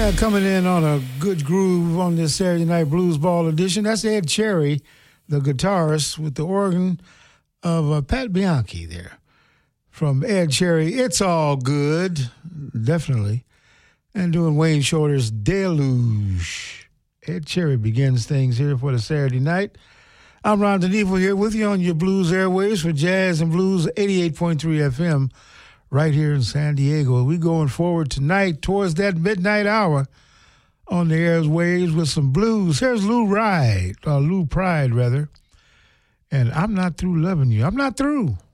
Coming in on a good groove on this Saturday Night Blues Ball edition. That's Ed Cherry, the guitarist, with the organ of Pat Bianchi there. From Ed Cherry, It's All Good, definitely. And doing Wayne Shorter's Deluge. Ed Cherry begins things here for the Saturday night. I'm Ron DeNevo here with you on your Blues Airways for Jazz and Blues 88.3 FM. Right here in San Diego. We're going forward tonight towards that midnight hour on the airwaves with some blues. Here's Lou Pride, rather. And I'm not through loving you. I'm not through.